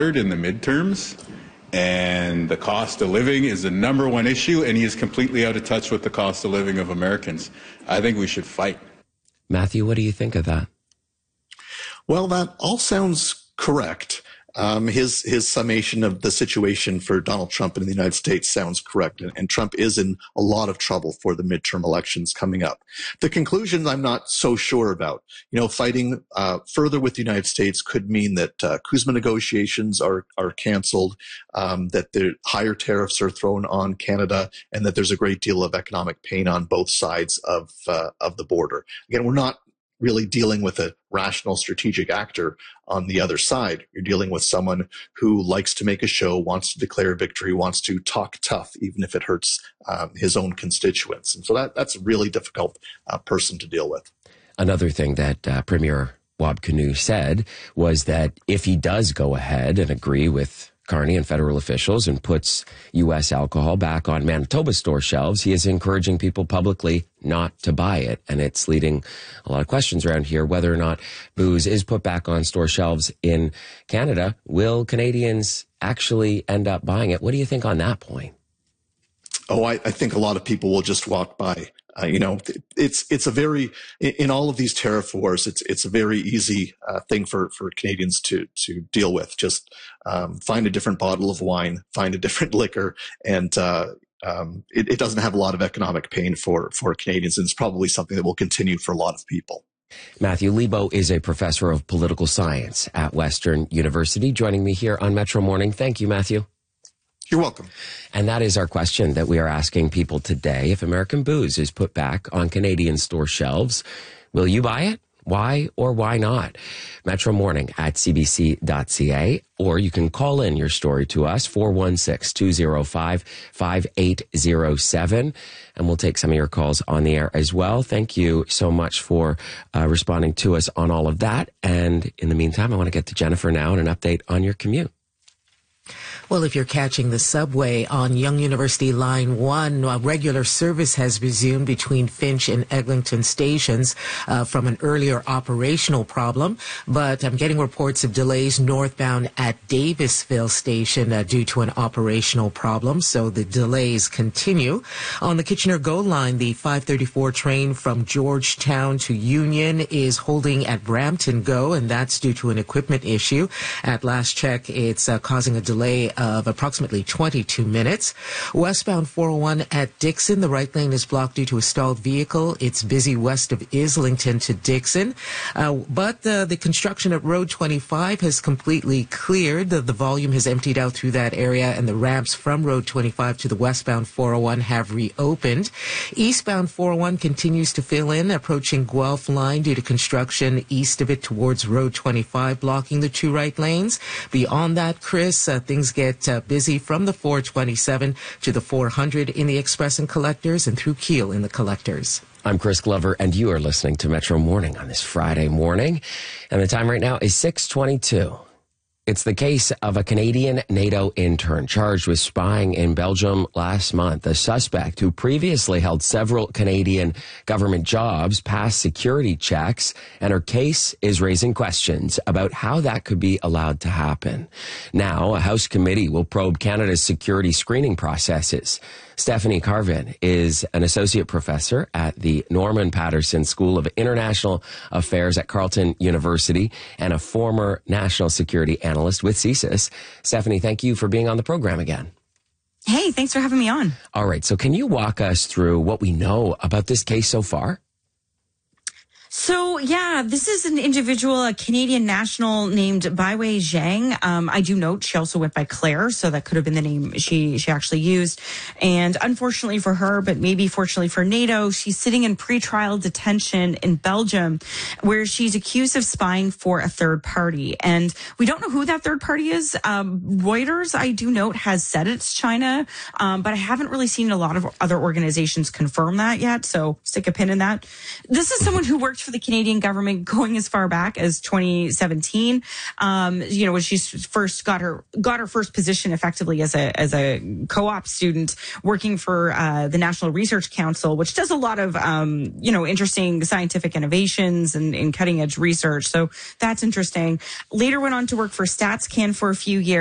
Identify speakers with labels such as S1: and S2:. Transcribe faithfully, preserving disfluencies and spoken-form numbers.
S1: in the midterms, and the cost of living is the number one issue, and he is completely out of touch with the cost of living of Americans. I think we should fight.
S2: Matthew, what do you think of that?
S3: Well, that all sounds correct. Um, his his summation of the situation for Donald Trump in the United States sounds correct, and, and Trump is in a lot of trouble for the midterm elections coming up. The conclusion I'm not so sure about. You know, fighting uh, further with the United States could mean that uh, CUSMA negotiations are are canceled, um, that the higher tariffs are thrown on Canada, and that there's a great deal of economic pain on both sides of uh, of the border. Again, we're not really dealing with a rational strategic actor on the other side. You're dealing with someone who likes to make a show, wants to declare victory, wants to talk tough, even if it hurts um, his own constituents. And so that that's a really difficult uh, person to deal with.
S2: Another thing that uh, Premier Wab Kinew said was that if he does go ahead and agree with Carney and federal officials and puts U S alcohol back on Manitoba store shelves, he is encouraging people publicly not to buy it. And it's leading a lot of questions around here whether or not booze is put back on store shelves in Canada. Will Canadians actually end up buying it? What do you think on that point?
S3: Oh, I, I think a lot of people will just walk by. Uh, you know, it's it's a very in all of these tariff wars. It's it's a very easy uh, thing for, for Canadians to to deal with. Just um, find a different bottle of wine, find a different liquor, and uh, um, it, it doesn't have a lot of economic pain for for Canadians. And it's probably something that will continue for a lot of people.
S2: Matthew Lebo is a professor of political science at Western University, joining me here on Metro Morning. Thank you, Matthew.
S3: You're welcome.
S2: And that is our question that we are asking people today. If American booze is put back on Canadian store shelves, will you buy it? Why or why not? Metro Morning at c b c dot c a, or you can call in your story to us, four one six, two zero five, five eight zero seven, and we'll take some of your calls on the air as well. Thank you so much for uh, responding to us on all of that. And in the meantime, I want to get to Jennifer now and an update on your commute.
S4: Well, if you're catching the subway on Yonge University Line one, a regular service has resumed between Finch and Eglinton stations uh, from an earlier operational problem. But I'm getting reports of delays northbound at Davisville station uh, due to an operational problem. So the delays continue. On the Kitchener Go line, the five thirty-four train from Georgetown to Union is holding at Brampton Go, and that's due to an equipment issue. At last check, it's uh, causing a delay of approximately twenty-two minutes. Westbound four oh one at Dixon, the right lane is blocked due to a stalled vehicle. It's busy west of Islington to Dixon. Uh, but uh, the construction at Road twenty-five has completely cleared. The, the volume has emptied out through that area, and the ramps from Road twenty-five to the westbound four oh one have reopened. Eastbound four oh one continues to fill in, approaching Guelph line due to construction east of it towards Road twenty-five, blocking the two right lanes. Beyond that, Chris, uh, things get uh, busy from the four twenty-seven to the four hundred in the Express and Collectors, and through Keele in the Collectors.
S2: I'm Chris Glover, and you are listening to Metro Morning on this Friday morning. And the time right now is six twenty-two. It's the case of a Canadian NATO intern charged with spying in Belgium last month. The suspect, who previously held several Canadian government jobs, passed security checks, and her case is raising questions about how that could be allowed to happen. Now, a House committee will probe Canada's security screening processes. Stephanie Carvin is an associate professor at the Norman Patterson School of International Affairs at Carleton University and a former national security analyst with C S I S. Stephanie, thank you for being on the program again.
S5: Hey, thanks for having me on.
S2: All right, so can you walk us through what we know about this case so far?
S5: So, yeah, this is an individual, a Canadian national named Baiwei Zhang. Um, I do note she also went by Claire, so that could have been the name she, she actually used. And unfortunately for her, but maybe fortunately for NATO, she's sitting in pretrial detention in Belgium, where she's accused of spying for a third party. And we don't know who that third party is. Um, Reuters, I do note, has said it's China, um, but I haven't really seen a lot of other organizations confirm that yet, so stick a pin in that. This is someone who worked worked for the Canadian government going as far back as twenty seventeen. Um, you know, when she first got her got her first position effectively as a as a co-op student working for uh, the National Research Council, which does a lot of um, you know interesting scientific innovations and, and cutting edge research. So that's interesting. Later went on to work for StatsCan for a few years.